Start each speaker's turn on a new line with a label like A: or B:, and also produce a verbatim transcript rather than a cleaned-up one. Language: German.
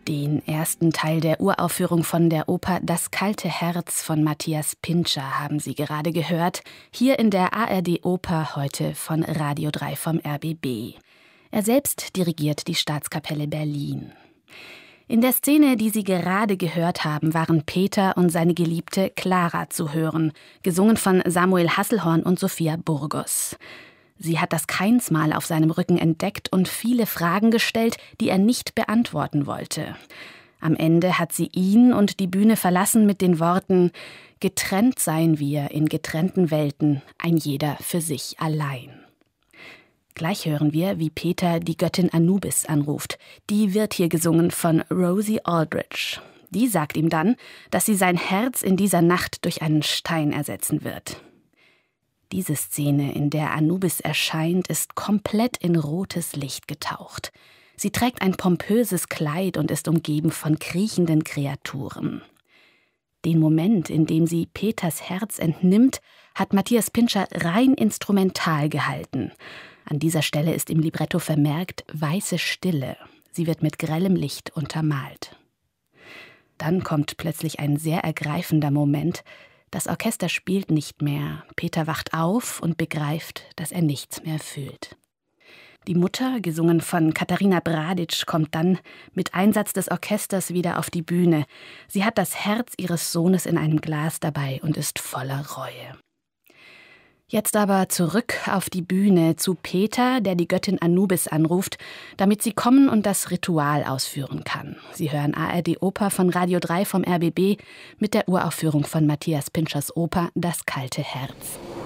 A: Den ersten Teil der Uraufführung von der Oper Das kalte Herz von Matthias Pintscher haben Sie gerade gehört, hier in der A R D-Oper heute von Radio drei vom R B B. Er selbst dirigiert die Staatskapelle Berlin. In der Szene, die Sie gerade gehört haben, waren Peter und seine Geliebte Clara zu hören, gesungen von Samuel Hasselhorn und Sophia Burgos. Sie hat das Kainsmal auf seinem Rücken entdeckt und viele Fragen gestellt, die er nicht beantworten wollte. Am Ende hat sie ihn und die Bühne verlassen mit den Worten: Getrennt seien wir in getrennten Welten, ein jeder für sich allein. Gleich hören wir, wie Peter die Göttin Anubis anruft. Die wird hier gesungen von Rosie Aldridge. Die sagt ihm dann, dass sie sein Herz in dieser Nacht durch einen Stein ersetzen wird. Diese Szene, in der Anubis erscheint, ist komplett in rotes Licht getaucht. Sie trägt ein pompöses Kleid und ist umgeben von kriechenden Kreaturen. Den Moment, in dem sie Peters Herz entnimmt, hat Matthias Pintscher rein instrumental gehalten. An dieser Stelle ist im Libretto vermerkt weiße Stille. Sie wird mit grellem Licht untermalt. Dann kommt plötzlich ein sehr ergreifender Moment. Das Orchester spielt nicht mehr. Peter wacht auf und begreift, dass er nichts mehr fühlt. Die Mutter, gesungen von Katharina Bradic, kommt dann mit Einsatz des Orchesters wieder auf die Bühne. Sie hat das Herz ihres Sohnes in einem Glas dabei und ist voller Reue. Jetzt aber zurück auf die Bühne zu Peter, der die Göttin Anubis anruft, damit sie kommen und das Ritual ausführen kann. Sie hören A R D-Oper von Radio drei vom R B B mit der Uraufführung von Matthias Pintschers Oper Das kalte Herz.